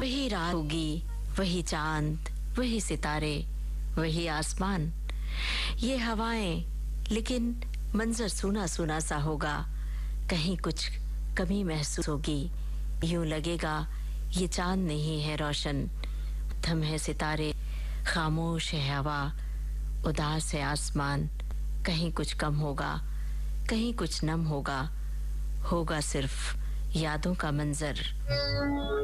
वही रात होगी, वही चांद, वही सितारे, वही आसमान, ये हवाएं, लेकिन मंजर सूना सूना सा होगा। कहीं कुछ कमी महसूस होगी। यूं लगेगा ये चांद नहीं है रोशन, थम है सितारे, खामोश है हवा, उदास है आसमान। कहीं कुछ कम होगा, कहीं कुछ नम होगा, होगा सिर्फ यादों का मंजर।